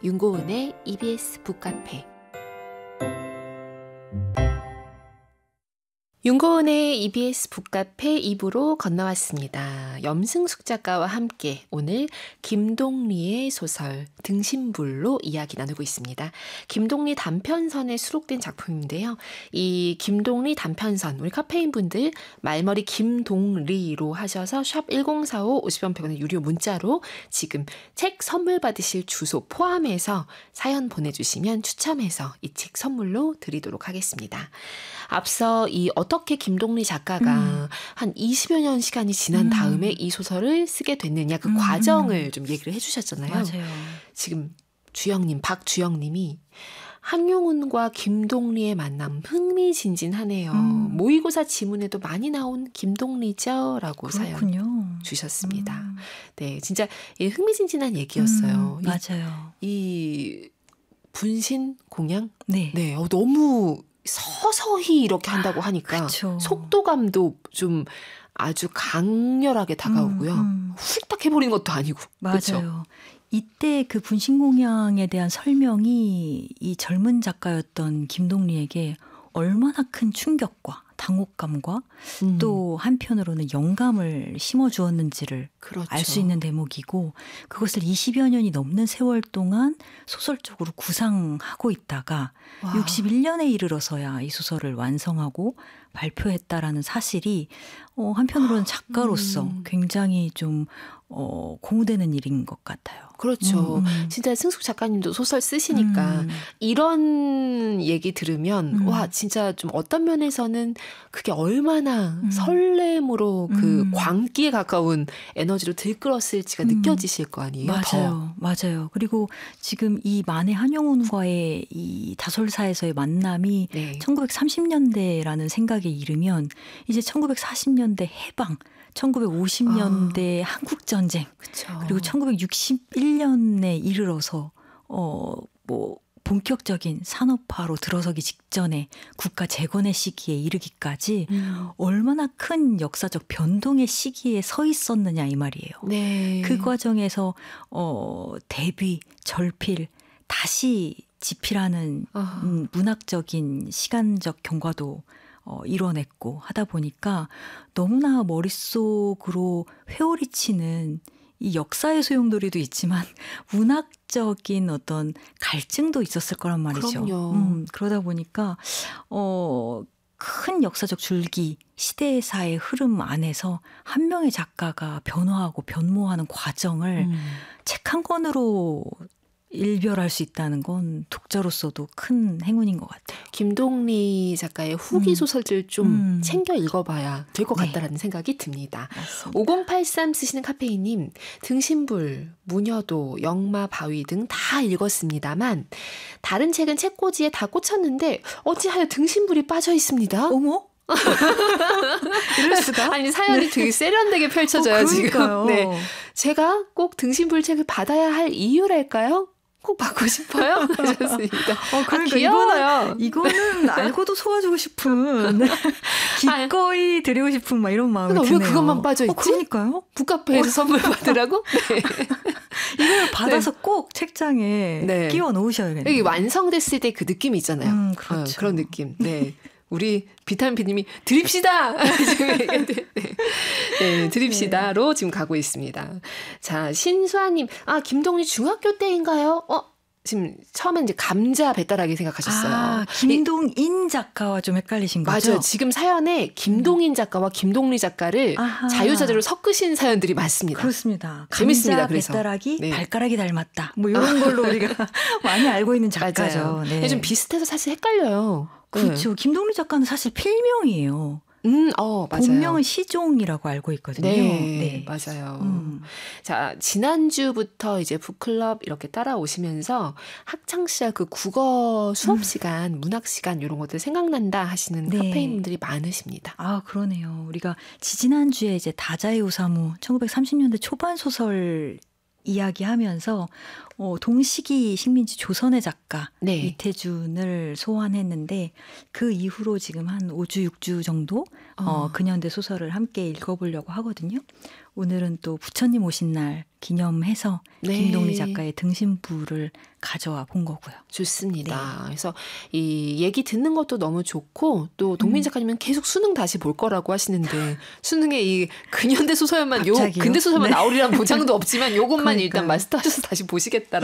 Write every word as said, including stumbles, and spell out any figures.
윤고은의 이비에스 북카페. 윤고은의 이비에스 북카페 이 부로 건너왔습니다. 염승숙 작가와 함께 오늘 김동리의 소설 등신불로 이야기 나누고 있습니다. 김동리 단편선에 수록된 작품인데요. 이 김동리 단편선, 우리 카페인 분들 말머리 김동리로 하셔서 샵 일공사오 오십 원 백 원의 유료 문자로 지금 책 선물 받으실 주소 포함해서 사연 보내주시면 추첨해서 이 책 선물로 드리도록 하겠습니다. 앞서 이 어떻게 김동리 작가가 음. 한 이십여 년 시간이 지난 다음에 음. 이 소설을 쓰게 됐느냐 그 음. 과정을 좀 얘기를 해주셨잖아요. 맞아요. 지금 주영님, 박주영님이 한용운과 김동리의 만남 흥미진진하네요. 음. 모의고사 지문에도 많이 나온 김동리죠? 라고 그렇군요. 사연 주셨습니다. 음. 네, 진짜 흥미진진한 얘기였어요. 음, 맞아요. 이, 이 분신 공양? 네. 네, 어, 너무 서서히 이렇게 한다고 하니까 그쵸. 속도감도 좀 아주 강렬하게 다가오고요. 음, 음. 훌딱 해버리는 것도 아니고. 맞아요. 그쵸? 이때 그 분신공양에 대한 설명이 이 젊은 작가였던 김동리에게 얼마나 큰 충격과 당혹감과 음. 또 한편으로는 영감을 심어주었는지를 그렇죠. 알 수 있는 대목이고, 그것을 이십여 년이 넘는 세월 동안 소설적으로 구상하고 있다가 와. 육십일 년에 이르러서야 이 소설을 완성하고 발표했다라는 사실이 어, 한편으로는 작가로서 음. 굉장히 좀 어, 고무되는 일인 것 같아요. 그렇죠. 음, 음. 진짜 승숙 작가님도 소설 쓰시니까 음. 이런 얘기 들으면 음. 와 진짜 좀 어떤 면에서는 그게 얼마나 음. 설렘으로 그 음. 광기에 가까운 에너지로 들끓었을지가 음. 느껴지실 거 아니에요. 맞아요. 더. 맞아요. 그리고 지금 이 만해 한용운과의 이 다솔사에서의 만남이 네. 천구백삼십 년대라는 생각에 이르면 이제 천구백사십 년대 해방, 천구백오십 년대 아, 한국전쟁, 그쵸. 그리고 천구백육십일 년에 이르러서 어, 뭐 본격적인 산업화로 들어서기 직전에 국가 재건의 시기에 이르기까지 음. 얼마나 큰 역사적 변동의 시기에 서 있었느냐 이 말이에요. 네. 그 과정에서 어, 대비, 절필, 다시 집필하는 아. 음, 문학적인 시간적 경과도 어, 이뤄냈고 하다 보니까 너무나 머릿속으로 회오리치는 이 역사의 소용돌이도 있지만 문학적인 어떤 갈증도 있었을 거란 말이죠. 그럼요. 음, 그러다 보니까 어, 큰 역사적 줄기, 시대사의 흐름 안에서 한 명의 작가가 변화하고 변모하는 과정을 음. 책 한 권으로 일별할 수 있다는 건 독자로서도 큰 행운인 것 같아요. 김동리 작가의 후기 음. 소설들 좀 음. 챙겨 읽어봐야 될 것 같다라는 네. 생각이 듭니다. 맞습니다. 오공팔삼 쓰시는 카페인님, 등신불, 무녀도, 영마, 바위 등 다 읽었습니다만 다른 책은 책꽂이에 다 꽂혔는데 어찌하여 등신불이 빠져 있습니다. 어머? 이럴 수가? 아니 사연이 네. 되게 세련되게 펼쳐져요. 어, 지금. 네, 제가 꼭 등신불 책을 받아야 할 이유랄까요? 꼭 받고 싶어요? 하셨습니다. 어, 그러니까 아, 귀여워요. 이거는, 이거는 알고도 소화주고 싶은, 기꺼이 드리고 싶은 막 이런 마음이 드네요. 왜 그것만 빠져있지? 어, 그러니까요. 북카페에서 어. 선물 받으라고? 네. 이걸 받아서 네. 꼭 책장에 네. 끼워 놓으셔야겠네요. 여기 완성됐을 때 그 느낌이 있잖아요. 음, 그렇죠. 어, 그런 느낌. 네. 우리 비타민 피님이 드립시다. 네, 네, 드립시다로 지금 가고 있습니다. 자, 신수아님, 아 김동리 중학교 때인가요? 어, 지금 처음엔 이제 감자 배따라기 생각하셨어요. 아, 김동인 작가와 좀 헷갈리신 거죠? 맞아요. 지금 사연에 김동인 작가와 김동리 작가를 아하. 자유자재로 섞으신 사연들이 많습니다. 그렇습니다. 재밌습니다. 감자 그래서. 배따라기, 네. 발가락이 닮았다. 뭐 이런 걸로 우리가 많이 알고 있는 작가죠. 네. 좀 비슷해서 사실 헷갈려요. 그렇죠. 네. 김동리 작가는 사실 필명이에요. 음, 어, 맞아요. 본명은 시종이라고 알고 있거든요. 네, 네. 맞아요. 음. 자, 지난주부터 이제 북클럽 이렇게 따라오시면서 학창시절 그 국어 수업 음. 시간, 문학 시간 이런 것들 생각난다 하시는 네. 카페인분들이 많으십니다. 아, 그러네요. 우리가 지지난주에 이제 다자의 오사무 천구백삼십 년대 초반 소설 이야기하면서 어, 동식이 식민지 조선의 작가 네. 이태준을 소환했는데 그 이후로 지금 한 오 주, 육 주 정도 어. 어, 근현대 소설을 함께 읽어보려고 하거든요. 오늘은 또 부처님 오신 날 기념해서 네. 김동리 작가의 등신부를 가져와 본 거고요. 좋습니다. 네. 그래서 이 얘기 듣는 것도 너무 좋고 또 동민 작가님은 계속 수능 다시 볼 거라고 하시는데 수능에 이 근현대 소설만 요 갑자기요? 근대 소설만 네. 나오리란 보장도 없지만 요것만 그러니까요. 일단 마스터하셔서 다시 보시겠다라고